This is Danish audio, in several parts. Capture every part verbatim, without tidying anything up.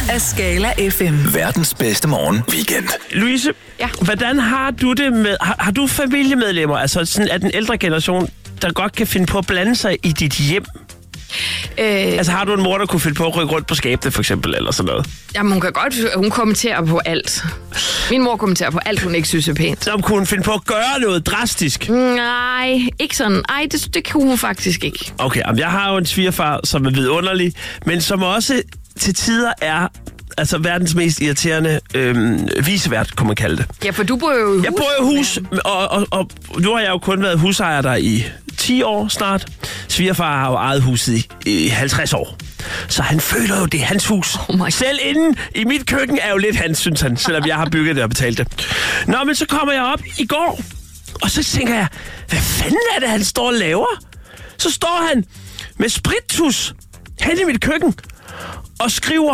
af Skala F M. Verdens bedste morgen weekend. Louise, ja. hvordan har du det med... Har, har du familiemedlemmer, altså sådan af den ældre generation, der godt kan finde på at blande sig i dit hjem? Øh, altså har du en mor, der kunne finde på at rykke rundt på skabene, for eksempel, eller sådan noget? Jamen, hun kan godt... Hun kommenterer på alt. Min mor kommenterer på alt, hun ikke synes er pænt. Så kunne hun finde på at gøre noget drastisk? Nej, ikke sådan. Ej, det, det kunne hun faktisk ikke. Okay, jeg har jo en svigerfar, som er vidunderlig, men som også til tider er... Altså verdens mest irriterende øhm, visevært, kunne man kalde det. Ja, for du bor jo i hus. Jeg bor i hus, og, og, og nu har jeg jo kun været husejer der i ti år snart. Svigerfar har jo ejet huset i, i halvtreds år. Så han føler jo, det er hans hus. Oh Selv inden i mit køkken er jo lidt hans, synes han, selvom jeg har bygget det og betalt det. Nå, men så kommer jeg op i går, og så tænker jeg, hvad fanden er det, han står og laver? Så står han med sprittus hen i mit køkken og skriver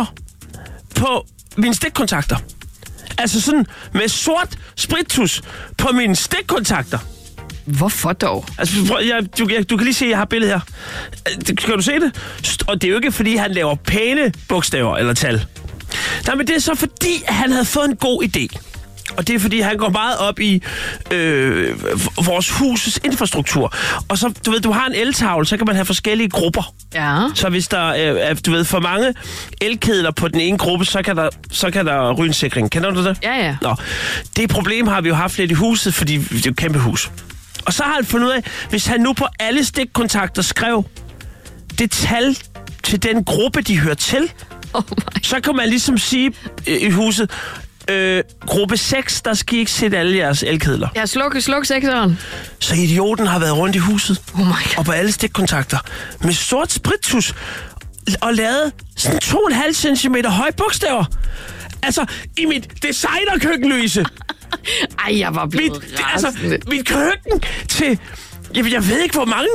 på mine stikkontakter. Altså sådan med sort sprittus på mine stikkontakter. Hvorfor dog? Altså, jeg, du, jeg, du kan lige se, at jeg har billedet her. Kan du se det? Og det er jo ikke, fordi han laver pæne bogstaver eller tal. Nej, men det er så fordi, at han havde fået en god idé. Og det er fordi, han går meget op i øh, vores husets infrastruktur. Og så, du ved, du har en eltavle, så kan man have forskellige grupper. Ja. Så hvis der øh, er, du ved, for mange elkedler på den ene gruppe, så kan der, så kan der ryge en sikring. Kender du det? Ja, ja. Nå, det problem har vi jo haft lidt i huset, fordi det er jo et kæmpe hus. Og så har han fundet ud af, hvis han nu på alle stikkontakter skrev det tal til den gruppe, de hører til, oh så kan man ligesom sige øh, i huset, Øh, gruppe seks, der skal I ikke sætte alle jeres elkedler. Ja, sluk, sluk sekseren. Så idioten har været rundt i huset. Oh my God. Og på alle stikkontakter. Med sort sprittus. Og lavet sådan to og en halv centimeter høje bogstaver. Altså, i mit designerkøkken, Louise. Ej, jeg var blevet mit, det, altså, mit køkken til, jeg, jeg ved ikke hvor mange,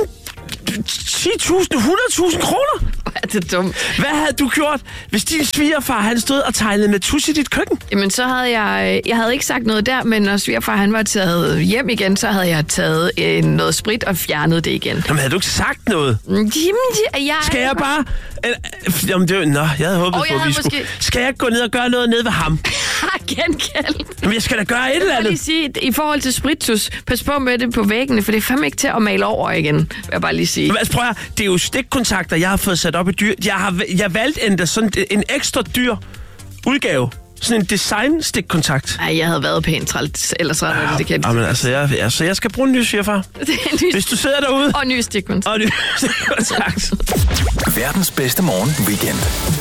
ti tusind, hundrede tusind kroner. Hvor er det dumt. Hvad havde du gjort, hvis din svigerfar, han stod og tegnede med tus i dit køkken? Jamen, så havde jeg... Jeg havde ikke sagt noget der, men når svigerfar, han var taget hjem igen, så havde jeg taget øh, noget sprit og fjernet det igen. Jamen, havde du ikke sagt noget? Jamen, jeg... Skal jeg bare... Øh, jamen, det, nå, jeg havde håbet oh, på, at vi skulle... måske... Skal jeg gå ned og gøre noget nede ved ham? Gengæld. Jamen, jeg skal da gøre et eller andet. Jeg vil sige, i forhold til sprittus, pas på med det på væggene, for det er fandme ikke til at male over igen, vil jeg bare lige sige. Men altså, prøv at, det er jo stikkontakter, jeg har fået sat op i dyr. Jeg har jeg valgt en, sådan en ekstra dyr udgave. Sådan en design-stikkontakt. Nej, jeg havde været pænt trælt, ellers så ja, det kan jeg Jamen, altså, jeg, altså, jeg skal bruge en ny svigerfar. Hvis du sidder derude. Og ny stikkontakt. Og ny stikkontakt. Verdens bedste morgen weekend.